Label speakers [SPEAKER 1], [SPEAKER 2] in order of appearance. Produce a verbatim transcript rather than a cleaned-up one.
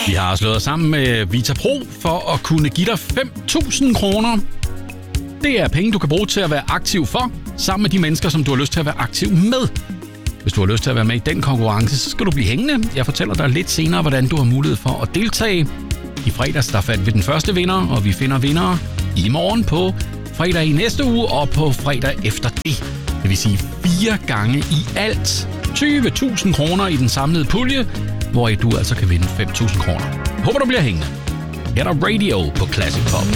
[SPEAKER 1] Vi har slået os sammen med Vita Pro for at kunne give dig fem tusind kroner. Det er penge, du kan bruge til at være aktiv for, sammen med de mennesker, som du har lyst til at være aktiv med. Hvis du har lyst til at være med i den konkurrence, så skal du blive hængende. Jeg fortæller dig lidt senere, hvordan du har mulighed for at deltage. I fredags der fandt vi den første vinder, og vi finder vindere i morgen på fredag i næste uge og på fredag efter det. Det vil sige fire gange i alt. tyve tusind kroner i den samlede pulje, hvor du altså kan vinde fem tusind kroner. Håber du bliver hængende. Her er der Radio på Classic Pop.